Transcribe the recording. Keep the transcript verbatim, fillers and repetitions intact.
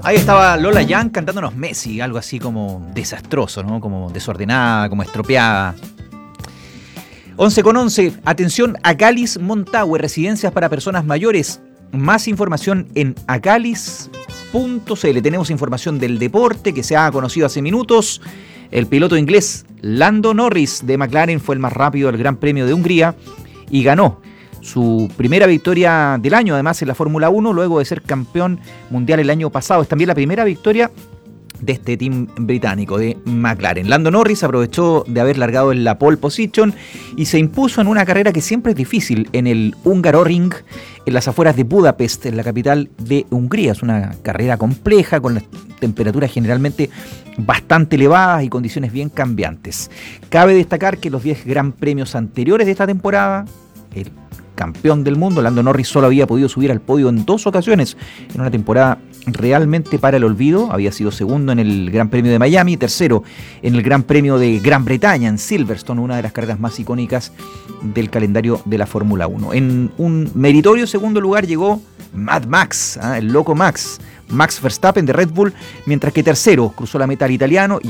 Ahí estaba Lola Young cantándonos Messi, algo así como desastroso, ¿no? Como desordenada, como estropeada. once con once, atención, Acalis Montague, residencias para personas mayores. Más información en acalis punto c l. Tenemos información del deporte que se ha conocido hace minutos. El piloto inglés Lando Norris de McLaren fue el más rápido del Gran Premio de Hungría y ganó su primera victoria del año, además, en la Fórmula uno, luego de ser campeón mundial el año pasado. Es también la primera victoria de este team británico, de McLaren. Lando Norris aprovechó de haber largado en la pole position y se impuso en una carrera que siempre es difícil, en el Hungaroring, en las afueras de Budapest, en la capital de Hungría. Es una carrera compleja, con las temperaturas generalmente bastante elevadas y condiciones bien cambiantes. Cabe destacar que los diez gran premios anteriores de esta temporada, el campeón del mundo, Lando Norris, solo había podido subir al podio en dos ocasiones en una temporada realmente para el olvido. Había sido segundo en el Gran Premio de Miami, tercero en el Gran Premio de Gran Bretaña, en Silverstone, una de las carreras más icónicas del calendario de la Fórmula uno. En un meritorio segundo lugar llegó Mad Max, ¿eh? el loco Max, Max Verstappen de Red Bull, mientras que tercero cruzó la meta el italiano